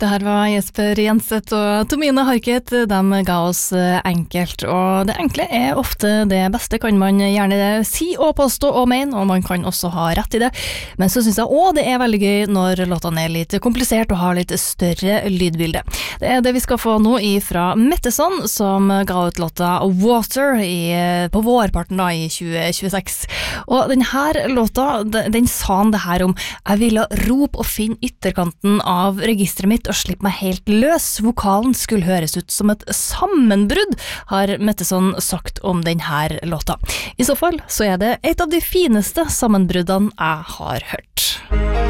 Det her var Jesper Jenseth og Tomine Harket, de ga oss enkelt, og det enkle er ofte det beste, kan man gjerne si og påstå og mene, og man kan også ha rett i det, men så synes jeg også det er veldig gøy når låtene er litt komplisert og har litt større lydbilde. Det er det vi skal få nå fra Metteson, som ga ut låta Water på vårparten da i 2026, og denne låta, den sa han det her om: jeg ville rope og finne ytterkanten av registret mitt og slippe meg helt løs. Vokalen skulle høres ut som et sammenbrudd, har Metteson sagt om denne låta. I så fall så er det et av de fineste sammenbruddene jeg har hørt.